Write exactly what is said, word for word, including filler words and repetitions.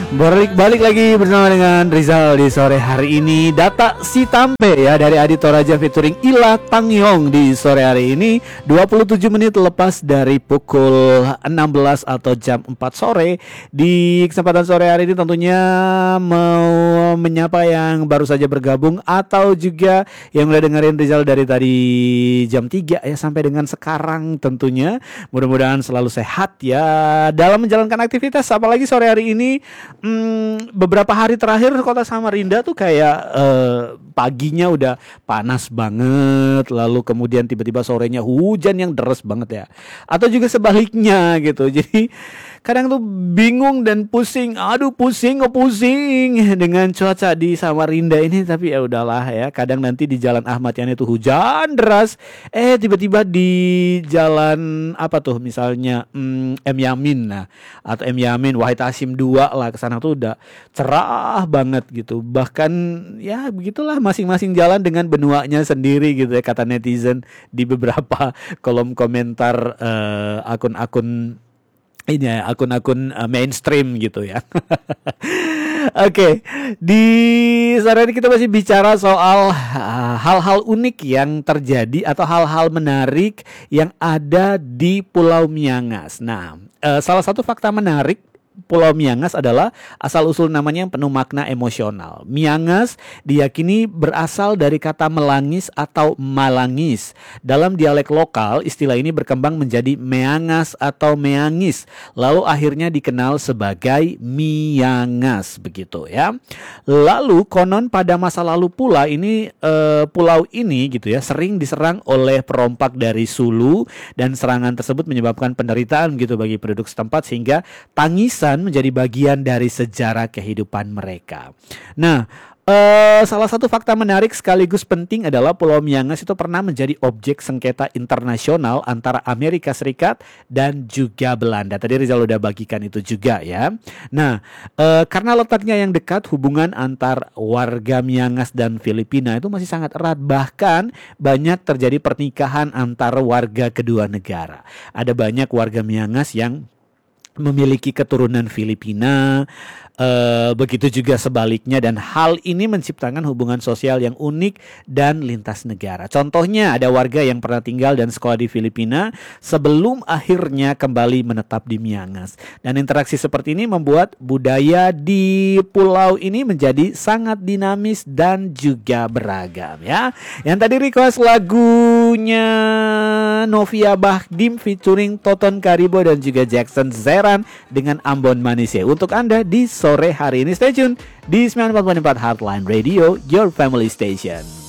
Balik balik lagi bersama dengan Rizal di sore hari ini. Data si Tampe ya dari Adi Toraja featuring Ila Tangyong di sore hari ini dua puluh tujuh menit lepas dari pukul enam belas atau jam empat sore. Di kesempatan sore hari ini tentunya mau menyapa yang baru saja bergabung atau juga yang udah dengerin Rizal dari tadi jam tiga ya sampai dengan sekarang tentunya. Mudah-mudahan selalu sehat ya dalam menjalankan aktivitas, apalagi sore hari ini. Hmm, beberapa hari terakhir kota Samarinda tuh kayak uh, paginya udah panas banget, lalu kemudian tiba-tiba sorenya hujan yang deras banget ya, atau juga sebaliknya gitu. Jadi kadang tuh bingung dan pusing, aduh pusing oh pusing dengan cuaca di Samarinda ini. Tapi ya udahlah ya, kadang nanti di Jalan Ahmad Yani itu hujan deras, eh tiba-tiba di jalan apa tuh misalnya hmm, M Yamin nah atau M Yamin Wahid Hasim dua lah, kesana tuh udah cerah banget gitu. Bahkan ya begitulah, masing-masing jalan dengan benuanya sendiri gitu ya, kata netizen di beberapa kolom komentar uh, akun-akun ini ya, akun-akun uh, mainstream gitu ya. Oke, okay. Di sore ini kita masih bicara soal uh, hal-hal unik yang terjadi atau hal-hal menarik yang ada di Pulau Miangas. Nah, uh, salah satu fakta menarik Pulau Miangas adalah asal-usul namanya yang penuh makna emosional. Miangas diyakini berasal dari kata melangis atau malangis. Dalam dialek lokal, istilah ini berkembang menjadi meangas atau meangis, lalu akhirnya dikenal sebagai Miangas begitu ya. Lalu konon pada masa lalu pula ini eh, pulau ini gitu ya sering diserang oleh perompak dari Sulu, dan serangan tersebut menyebabkan penderitaan gitu bagi penduduk setempat, sehingga tangisan menjadi bagian dari sejarah kehidupan mereka. Nah, Uh, salah satu fakta menarik sekaligus penting adalah Pulau Miangas itu pernah menjadi objek sengketa internasional antara Amerika Serikat dan juga Belanda. Tadi Rizal udah bagikan itu juga ya. Nah, uh, karena letaknya yang dekat, hubungan antar warga Miangas dan Filipina itu masih sangat erat. Bahkan banyak terjadi pernikahan antar warga kedua negara. Ada banyak warga Miangas yang memiliki keturunan Filipina, uh, begitu juga sebaliknya, dan hal ini menciptakan hubungan sosial yang unik dan lintas negara. Contohnya ada warga yang pernah tinggal dan sekolah di Filipina sebelum akhirnya kembali menetap di Miangas, dan interaksi seperti ini membuat budaya di pulau ini menjadi sangat dinamis dan juga beragam ya. Yang tadi request lagunya Novia Bahdim featuring Toton Karibo dan juga Jackson Zera dengan Ambon Manisnya untuk Anda di sore hari ini. Stay tune di sembilan empat empat Heartline Radio, your family station.